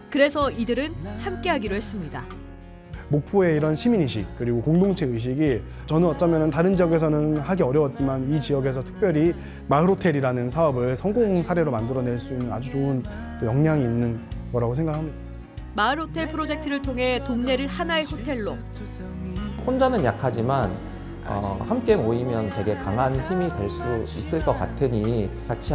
그래서 이들은 함께하기로 했습니다. 목포의 이런 시민의식 그리고 공동체 의식이 저는 어쩌면 다른 지역에서는 하기 어려웠지만 이 지역에서 특별히 마을호텔이라는 사업을 성공 사례로 만들어낼 수 있는 아주 좋은 또 역량이 있는 거라고 생각합니다. 마을호텔 프로젝트를 통해 동네를 하나의 호텔로, 혼자는 약하지만 함께 모이면 되게 강한 힘이 될 수 있을 것 같으니 같이